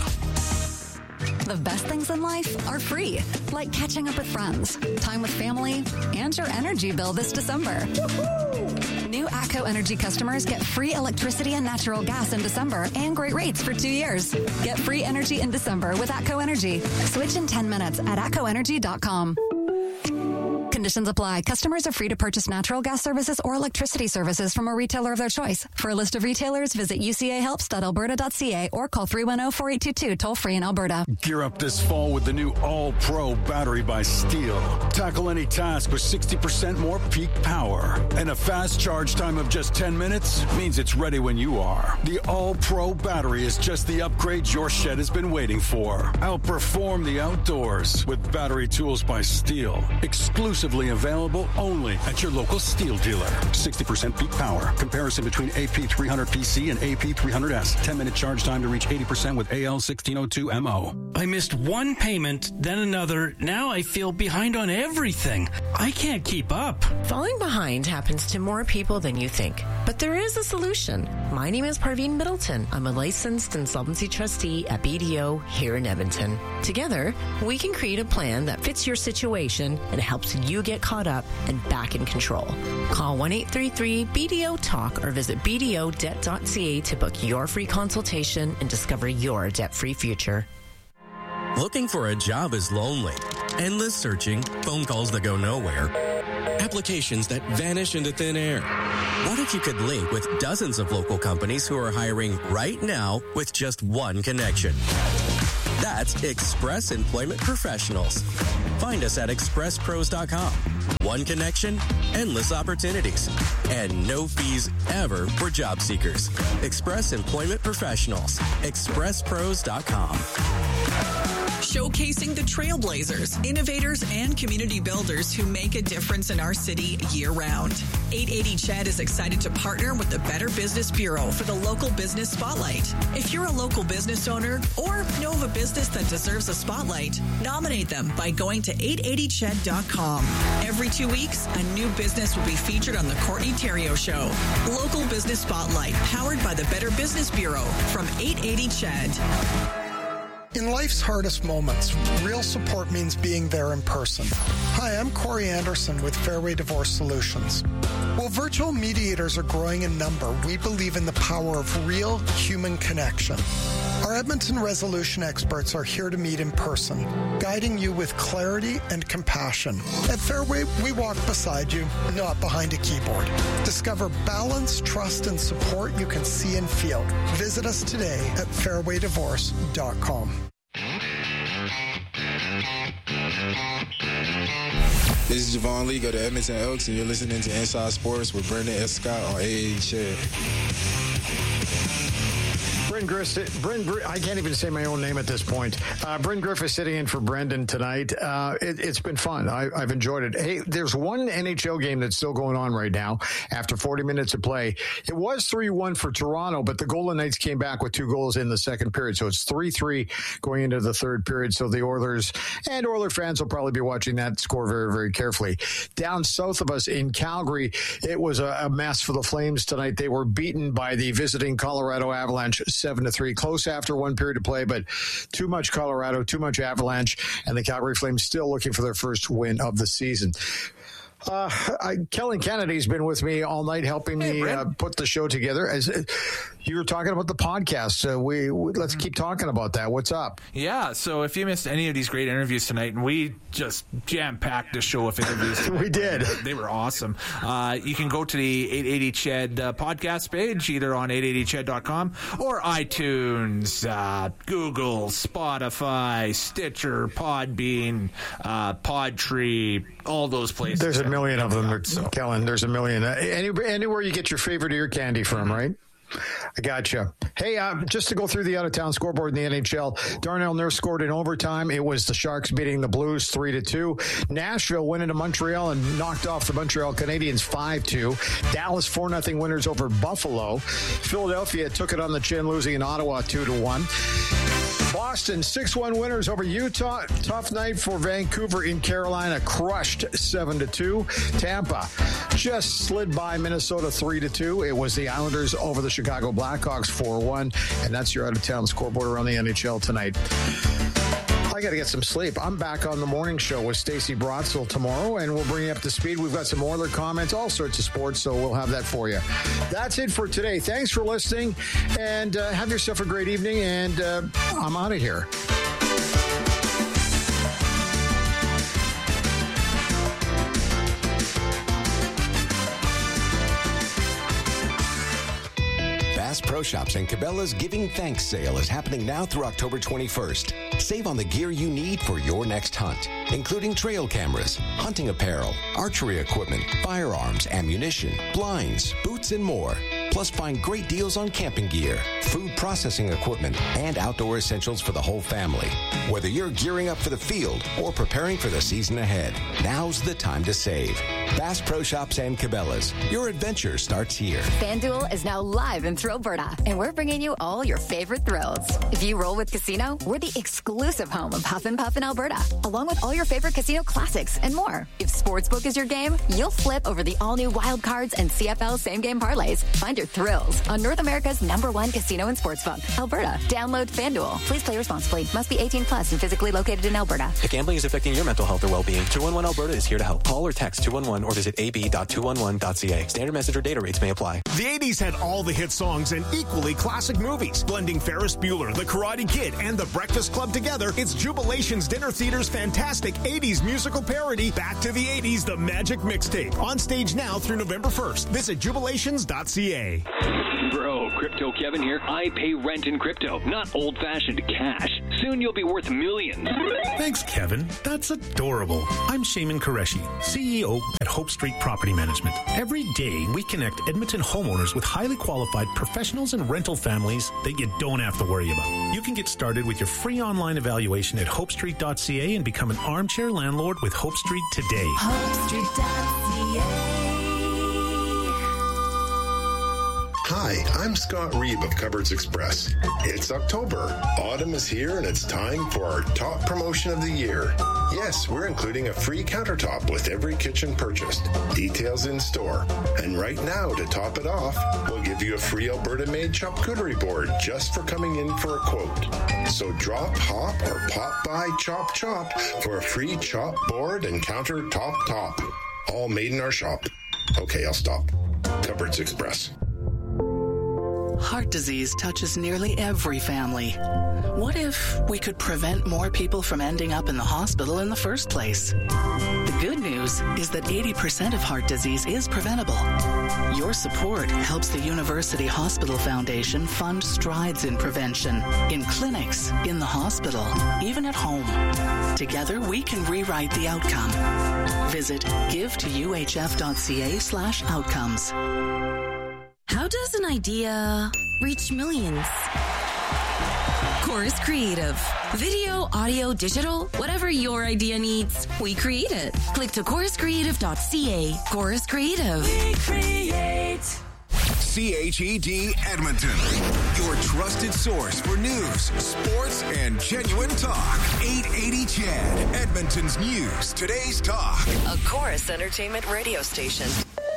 The best things in life are free, like catching up with friends, time with family, and your energy bill this December. New ATCO Energy customers get free electricity and natural gas in December and great rates for 2 years. Get free energy in December with ATCO Energy. Switch in 10 minutes at atcoenergy.com. Conditions apply. Customers are free to purchase natural gas services or electricity services from a retailer of their choice. For a list of retailers, visit ucahelps.alberta.ca or call 310-4822 toll-free in Alberta. Gear up this fall with the new All-Pro battery by Steel. Tackle any task with 60% more peak power. And a fast charge time of just 10 minutes means it's ready when you are. The All-Pro battery is just the upgrade your shed has been waiting for. Outperform the outdoors with battery tools by Steel. Exclusively available only at your local Steel dealer. 60% peak power. Comparison between AP300PC and AP300S. 10-minute charge time to reach 80% with AL1602MO. I missed one payment, then another. Now I feel behind on everything. I can't keep up. Falling behind happens to more people than you think. But there is a solution. My name is Parveen Middleton. I'm a licensed insolvency trustee at BDO here in Edmonton. Together, we can create a plan that fits your situation and helps you you get caught up and back in control. Call 1-833-BDO-TALK or visit bdodebt.ca to book your free consultation and discover your debt-free future. Looking for a job is lonely. Endless searching, phone calls that go nowhere, applications that vanish into thin air. What if you could link with dozens of local companies who are hiring right now with just one connection? That's Express Employment Professionals. Find us at expresspros.com. One connection, endless opportunities, and no fees ever for job seekers. Express Employment Professionals. expresspros.com. Showcasing the trailblazers, innovators, and community builders who make a difference in our city year-round. 880 CHED is excited to partner with the Better Business Bureau for the Local Business Spotlight. If you're a local business owner or know of a business that deserves a spotlight, nominate them by going to 880ched.com. Every 2 weeks, a new business will be featured on the Courtney Theriault Show. Local Business Spotlight, powered by the Better Business Bureau from 880 CHED. In life's hardest moments, real support means being there in person. Hi, I'm Corey Anderson with Fairway Divorce Solutions. While virtual mediators are growing in number, we believe in the power of real human connection. Our Edmonton resolution experts are here to meet in person, guiding you with clarity and compassion. At Fairway, we walk beside you, not behind a keyboard. Discover balance, trust, and support you can see and feel. Visit us today at fairwaydivorce.com. This is Javon Lee, go to Edmonton Elks, and you're listening to Inside Sports with Brendan S. Scott on 880 CHED. I can't even say my own name at this point. Bryn Griffith sitting in for Brendan tonight. It's been fun. I've enjoyed it. Hey, there's one NHL game that's still going on right now after 40 minutes of play. It was 3-1 for Toronto, but the Golden Knights came back with 2 goals in the second period. So it's 3-3 going into the third period. So the Oilers and Oiler fans will probably be watching that score very, very carefully. Down south of us in Calgary, it was a mess for the Flames tonight. They were beaten by the visiting Colorado Avalanche 7-3. Close after one period of play, but too much Colorado, too much Avalanche, and the Calgary Flames still looking for their first win of the season. Kellen Kennedy's been with me all night helping me put the show together. As you were talking about the podcast, let's keep talking about that. What's up? Yeah, so if you missed any of these great interviews tonight, and we just jam-packed the show of interviews tonight. We did. They were awesome. You can go to the 880 CHED podcast page, either on 880ched.com or iTunes, Google, Spotify, Stitcher, Podbean, Podtree, all those places. There's a million of them, Kellen. There's a million. Anywhere you get your favorite ear candy from, right? I gotcha. Hey, just to go through the out-of-town scoreboard in the NHL, Darnell Nurse scored in overtime. It was the Sharks beating the Blues 3-2. Nashville went into Montreal and knocked off the Montreal Canadiens 5-2. Dallas 4-0 winners over Buffalo. Philadelphia took it on the chin, losing in Ottawa 2-1. Boston 6-1 winners over Utah. Tough night for Vancouver in Carolina, crushed 7-2. Tampa just slid by Minnesota 3-2. It was the Islanders over the Chicago Blackhawks 4-1, and that's your out-of-town scoreboard around the NHL tonight. I got to get some sleep. I'm back on the morning show with Stacey Brotzel tomorrow, and we'll bring you up to speed. We've got some Oiler comments, all sorts of sports, so we'll have that for you. That's it for today. Thanks for listening, and have yourself a great evening, and I'm out of here. Bass Pro Shops and Cabela's Giving Thanks sale is happening now through October 21st. Save on the gear you need for your next hunt, including trail cameras, hunting apparel, archery equipment, firearms, ammunition, blinds, boots, and more. Plus, find great deals on camping gear, food processing equipment, and outdoor essentials for the whole family. Whether you're gearing up for the field or preparing for the season ahead, now's the time to save. Bass Pro Shops and Cabela's. Your adventure starts here. FanDuel is now live in Thrillberta, and we're bringing you all your favorite thrills. If you roll with Casino, we're the exclusive home of Huff and Puff in Alberta, along with all your favorite casino classics and more. If Sportsbook is your game, you'll flip over the all-new wild cards and CFL same-game parlays. Find your thrills on North America's #1 casino and sports book, Alberta. Download FanDuel. Please play responsibly. Must be 18 plus and physically located in Alberta. If gambling is affecting your mental health or well-being, 211 Alberta is here to help. Call or text 211 or visit ab.211.ca. Standard message or data rates may apply. The 80s had all the hit songs and equally classic movies. Blending Ferris Bueller, The Karate Kid, and The Breakfast Club together, it's Jubilation's Dinner Theater's fantastic 80s musical parody, Back to the 80s, The Magic Mixtape. On stage now through November 1st. Visit jubilations.ca. Bro, Crypto Kevin here. I pay rent in crypto, not old-fashioned cash. Soon you'll be worth millions. Thanks, Kevin. That's adorable. I'm Shaman Qureshi, CEO at Hope Street Property Management. Every day, we connect Edmonton homeowners with highly qualified professionals and rental families that you don't have to worry about. You can get started with your free online evaluation at hopestreet.ca and become an armchair landlord with Hope Street today. HopeStreet.ca. Hi, I'm Scott Reeb of Cupboards Express. It's October. Autumn is here and it's time for our top promotion of the year. Yes, we're including a free countertop with every kitchen purchased. Details in store. And right now, to top it off, we'll give you a free Alberta-made charcuterie board just for coming in for a quote. So drop, hop, or pop by Chop Chop for a free chop board and countertop top. All made in our shop. Okay, I'll stop. Cupboards Express. Heart disease touches nearly every family. What if we could prevent more people from ending up in the hospital in the first place? The good news is that 80% of heart disease is preventable. Your support helps the University Hospital Foundation fund strides in prevention, in clinics, in the hospital, even at home. Together, we can rewrite the outcome. Visit givetoUHF.ca/outcomes. How does an idea reach millions? Chorus Creative. Video, audio, digital, whatever your idea needs, we create it. Click to choruscreative.ca. Chorus Creative. We create. CHED Edmonton, your trusted source for news, sports, and genuine talk. 880 CHED, Edmonton's news, today's talk. A Chorus Entertainment radio station.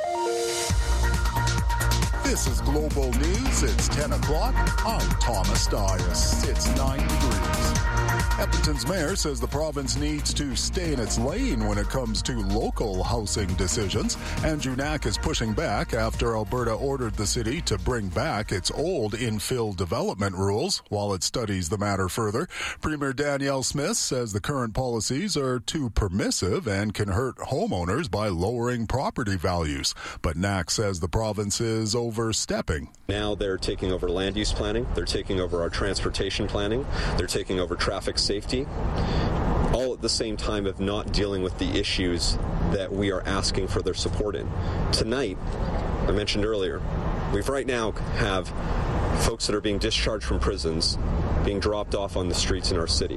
This is Global News. It's 10 o'clock. I'm Thomas Dias. It's 9 degrees. Edmonton's mayor says the province needs to stay in its lane when it comes to local housing decisions. Andrew Knack is pushing back after Alberta ordered the city to bring back its old infill development rules while it studies the matter further. Premier Danielle Smith says the current policies are too permissive and can hurt homeowners by lowering property values. But Knack says the province is overstepping. Now they're taking over land use planning, they're taking over our transportation planning, they're taking over traffic safety, all at the same time of not dealing with the issues that we are asking for their support in. Tonight, I mentioned earlier, we've right now have folks that are being discharged from prisons being dropped off on the streets in our city.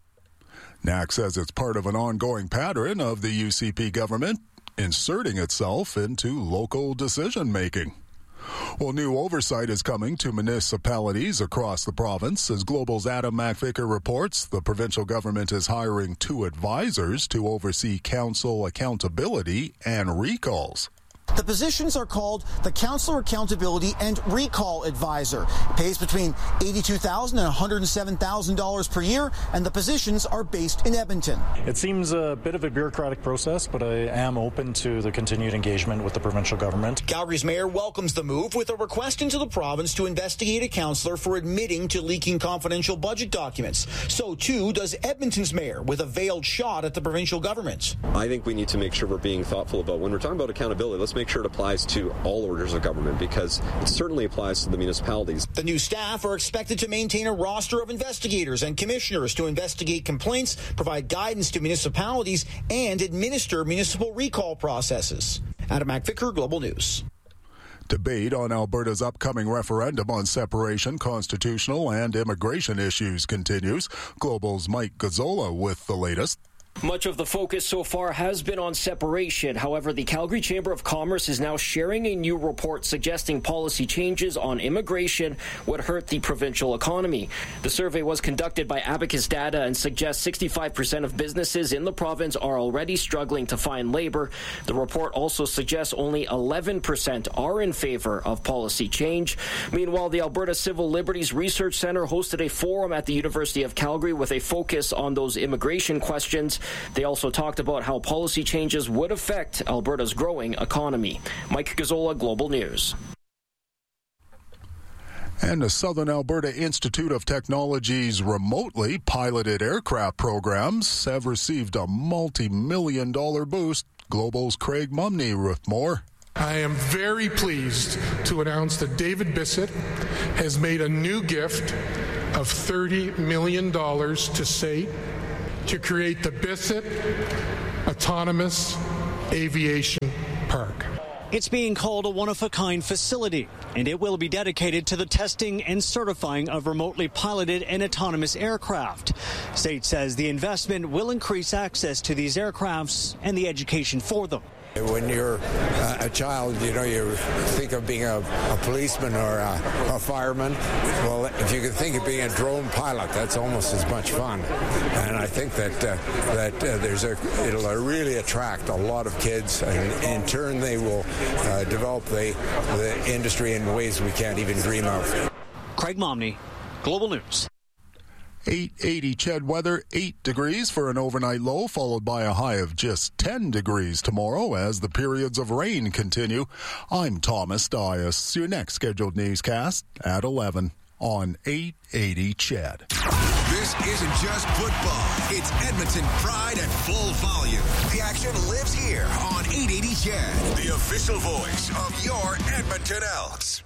Knack says it's part of an ongoing pattern of the UCP government inserting itself into local decision-making. Well, new oversight is coming to municipalities across the province. As Global's Adam MacVicker reports, the provincial government is hiring 2 advisors to oversee council accountability and recalls. The positions are called the Councillor Accountability and Recall Advisor. It pays between $82,000 and $107,000 per year, and the positions are based in Edmonton. It seems a bit of a bureaucratic process, but I am open to the continued engagement with the provincial government. Calgary's mayor welcomes the move with a request into the province to investigate a councillor for admitting to leaking confidential budget documents. So, too, does Edmonton's mayor with a veiled shot at the provincial government. I think we need to make sure we're being thoughtful about when we're talking about accountability. Let's make sure it applies to all orders of government because it certainly applies to the municipalities. The new staff are expected to maintain a roster of investigators and commissioners to investigate complaints, provide guidance to municipalities, and administer municipal recall processes. Adam MacVicker, Global News. Debate on Alberta's upcoming referendum on separation, constitutional, and immigration issues continues. Global's Mike Gazzola with the latest. Much of the focus so far has been on separation. However, the Calgary Chamber of Commerce is now sharing a new report suggesting policy changes on immigration would hurt the provincial economy. The survey was conducted by Abacus Data and suggests 65% of businesses in the province are already struggling to find labor. The report also suggests only 11% are in favor of policy change. Meanwhile, the Alberta Civil Liberties Research Centre hosted a forum at the University of Calgary with a focus on those immigration questions. They also talked about how policy changes would affect Alberta's growing economy. Mike Gazzola, Global News. And the Southern Alberta Institute of Technology's remotely piloted aircraft programs have received a multi-million-dollar boost. Global's Craig Mumney with more. I am very pleased to announce that David Bissett has made a new gift of $30 million to SAIT to create the Bissett Autonomous Aviation Park. It's being called a one-of-a-kind facility, and it will be dedicated to the testing and certifying of remotely piloted and autonomous aircraft. SAIT says the investment will increase access to these aircrafts and the education for them. When you're a child, you think of being a policeman or a fireman. Well, if you can think of being a drone pilot, that's almost as much fun. And I think that it'll really attract a lot of kids, and in turn they will develop the industry in ways we can't even dream of. Craig Momney, Global News. 880 CHED weather, 8 degrees for an overnight low, followed by a high of just 10 degrees tomorrow as the periods of rain continue. I'm Thomas Dias. Your next scheduled newscast at 11 on 880 CHED. This isn't just football. It's Edmonton pride at full volume. The action lives here on 880 CHED, the official voice of your Edmonton Elks.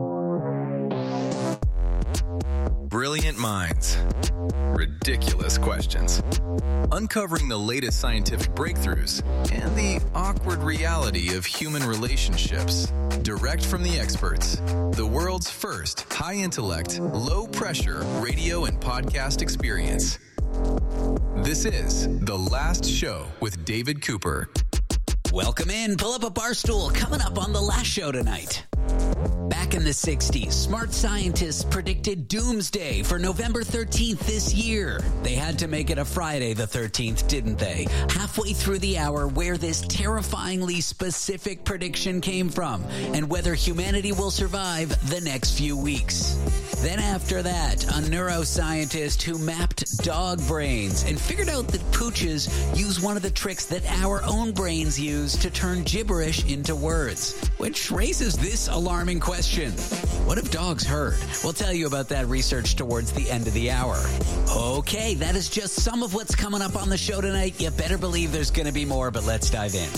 Brilliant minds. Ridiculous questions. Uncovering the latest scientific breakthroughs and the awkward reality of human relationships. Direct from the experts. The world's first high-intellect, low-pressure radio and podcast experience. This is The Last Show with David Cooper. Welcome in. Pull up a bar stool. Coming up on The Last Show tonight. Back in the 60s, smart scientists predicted doomsday for November 13th this year. They had to make it a Friday the 13th, didn't they? Halfway through the hour, where this terrifyingly specific prediction came from and whether humanity will survive the next few weeks. Then after that, a neuroscientist who mapped dog brains and figured out that pooches use one of the tricks that our own brains use to turn gibberish into words, which raises this alarming question. What if dogs heard? We'll tell you about that research towards the end of the hour. Okay, that is just some of what's coming up on the show tonight. You better believe there's going to be more, but let's dive in.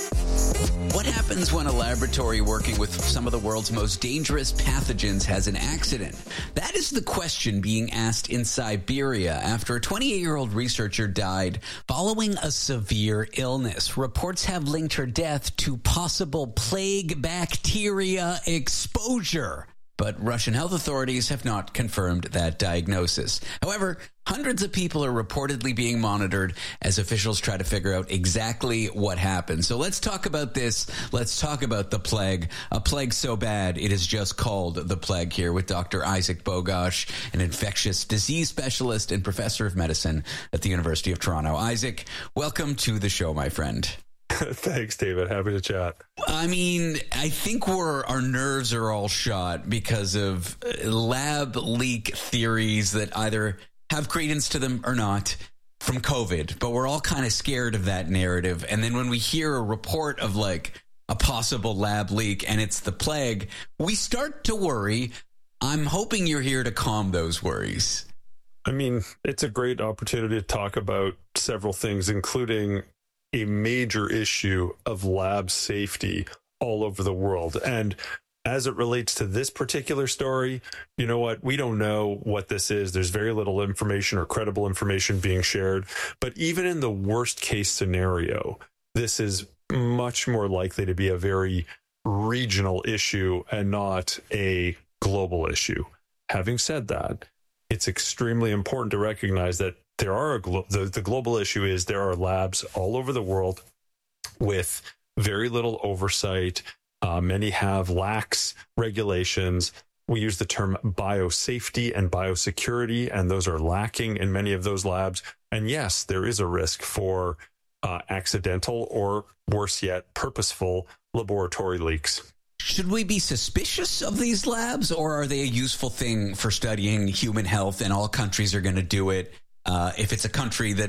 What happens when a laboratory working with some of the world's most dangerous pathogens has an accident? That is the question being asked in Siberia after a 28-year-old researcher died following a severe illness. Reports have linked her death to possible plague bacteria exposure. But Russian health authorities have not confirmed that diagnosis. However, hundreds of people are reportedly being monitored as officials try to figure out exactly what happened. So let's talk about this. Let's talk about the plague. A plague so bad, it is just called the plague here with Dr. Isaac Bogosh, an infectious disease specialist and professor of medicine at the University of Toronto. Isaac, welcome to the show, my friend. Thanks, David. Happy to chat. I mean, I think our nerves are all shot because of lab leak theories that either have credence to them or not from COVID. But we're all kind of scared of that narrative. And then when we hear a report of like a possible lab leak and it's the plague, we start to worry. I'm hoping you're here to calm those worries. I mean, it's a great opportunity to talk about several things, including a major issue of lab safety all over the world. And as it relates to this particular story, you know what? We don't know what this is. There's very little information or credible information being shared. But even in the worst case scenario, this is much more likely to be a very regional issue and not a global issue. Having said that, it's extremely important to recognize that there are the global issue is there are labs all over the world with very little oversight. Many have lax regulations. We use the term biosafety and biosecurity, and those are lacking in many of those labs. And yes, there is a risk for accidental or, worse yet, purposeful laboratory leaks. Should we be suspicious of these labs, or are they a useful thing for studying human health and all countries are going to do it? If it's a country that,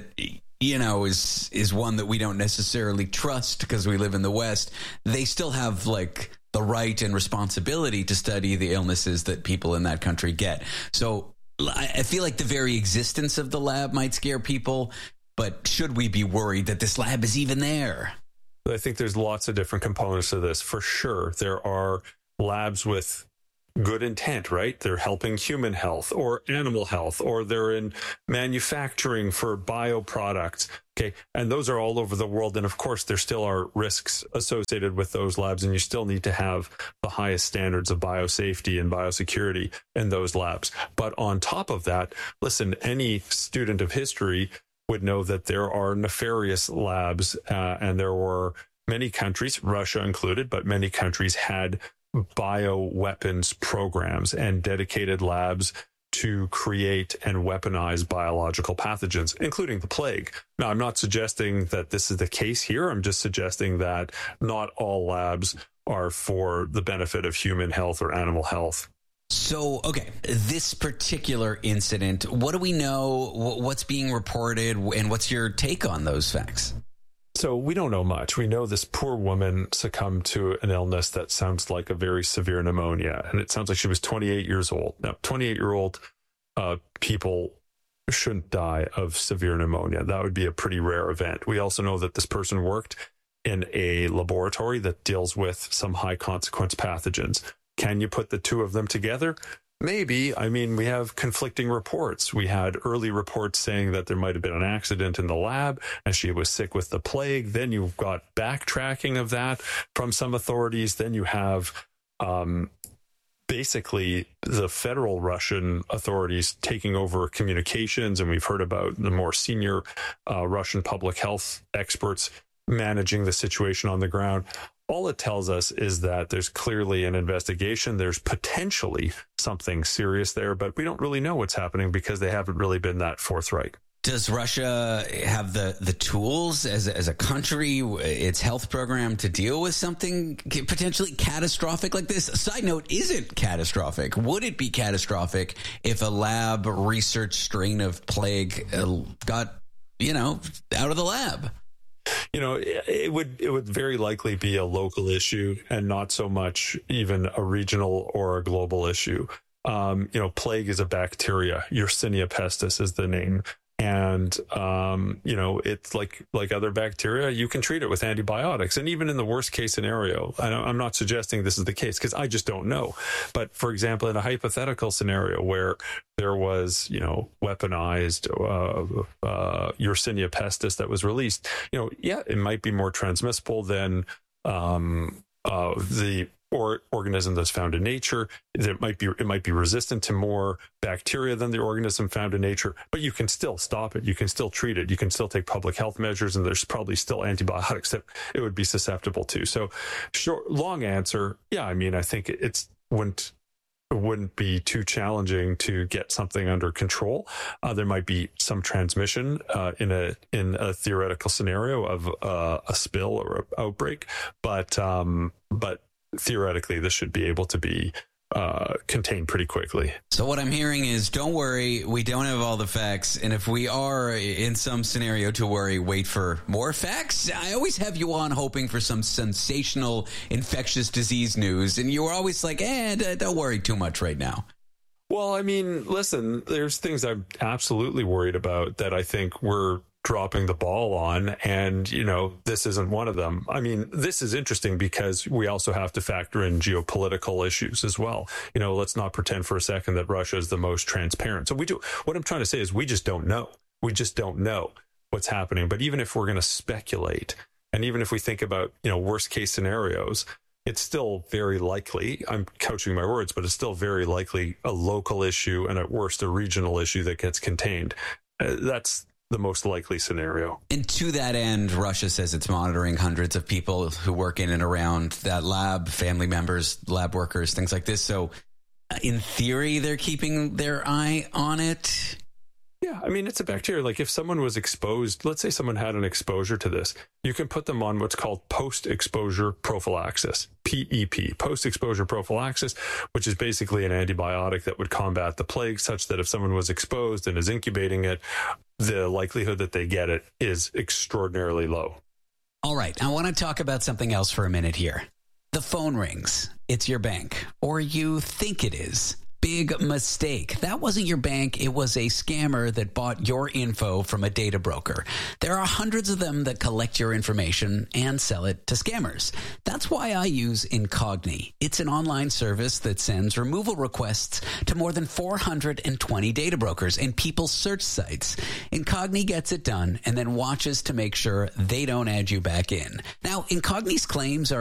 is one that we don't necessarily trust because we live in the West, they still have the right and responsibility to study the illnesses that people in that country get. So I feel like the very existence of the lab might scare people, but should we be worried that this lab is even there? I think there's lots of different components to this. For sure, there are labs with good intent, right? They're helping human health or animal health, or they're in manufacturing for bioproducts. Okay. And those are all over the world. And of course, there still are risks associated with those labs. And you still need to have the highest standards of biosafety and biosecurity in those labs. But on top of that, listen, any student of history would know that there are nefarious labs, and there were many countries, Russia included, but many countries had bioweapons programs and dedicated labs to create and weaponize biological pathogens, including the plague. Now, I'm not suggesting that this is the case here. I'm just suggesting that not all labs are for the benefit of human health or animal health. So, okay, this particular incident, what do we know? What's being reported, and what's your take on those facts? So we don't know much. We know this poor woman succumbed to an illness that sounds like a very severe pneumonia, and it sounds like she was 28 years old. Now, 28-year-old people shouldn't die of severe pneumonia. That would be a pretty rare event. We also know that this person worked in a laboratory that deals with some high-consequence pathogens. Can you put the two of them together? Maybe. I mean, we have conflicting reports. We had early reports saying that there might have been an accident in the lab and she was sick with the plague. Then you've got backtracking of that from some authorities. Then you have basically the federal Russian authorities taking over communications. And we've heard about the more senior Russian public health experts managing the situation on the ground. All it tells us is that there's clearly an investigation. There's potentially something serious there, but we don't really know what's happening because they haven't really been that forthright. Does Russia have the tools as a country, its health program, to deal with something potentially catastrophic like this? Side note, is it catastrophic? Would it be catastrophic if a lab research strain of plague got, out of the lab? It would very likely be a local issue and not so much even a regional or a global issue. Plague is a bacteria. Yersinia pestis is the name. And, it's like other bacteria, you can treat it with antibiotics. And even in the worst case scenario, I'm not suggesting this is the case because I just don't know. But for example, in a hypothetical scenario where there was, weaponized Yersinia pestis that was released, it might be more transmissible than the organism that's found in nature. It might be resistant to more bacteria than the organism found in nature, but you can still stop it. You can still treat it. You can still take public health measures, and there's probably still antibiotics that it would be susceptible to. So, long answer, I think it wouldn't be too challenging to get something under control. There might be some transmission in a theoretical scenario of a spill or an outbreak, but theoretically, this should be able to be contained pretty quickly. So what I'm hearing is, don't worry, we don't have all the facts. And if we are in some scenario to worry, wait for more facts. I always have you on hoping for some sensational infectious disease news. And you were always like, don't worry too much right now. Well, I mean, listen, there's things I'm absolutely worried about that I think we're dropping the ball on, and this isn't one of them. I mean, this is interesting because we also have to factor in geopolitical issues as well. Let's not pretend for a second that Russia is the most transparent. So what I'm trying to say is we just don't know. We just don't know what's happening. But even if we're going to speculate, and even if we think about worst case scenarios, it's still very likely, I'm couching my words, but it's still very likely a local issue and at worst a regional issue that gets contained. That's the most likely scenario. And to that end, Russia says it's monitoring hundreds of people who work in and around that lab, family members, lab workers, things like this. So in theory, they're keeping their eye on it. Yeah, I mean, it's a bacteria. Like if someone was exposed, let's say someone had an exposure to this, you can put them on what's called post-exposure prophylaxis, PEP, post-exposure prophylaxis, which is basically an antibiotic that would combat the plague, such that if someone was exposed and is incubating it, the likelihood that they get it is extraordinarily low. All right, I want to talk about something else for a minute here. The phone rings. It's your bank, or you think it is. Big mistake. That wasn't your bank. It was a scammer that bought your info from a data broker. There are hundreds of them that collect your information and sell it to scammers. That's why I use Incogni. It's an online service that sends removal requests to more than 420 data brokers and people's search sites. Incogni gets it done and then watches to make sure they don't add you back in. Now, Incogni's claims are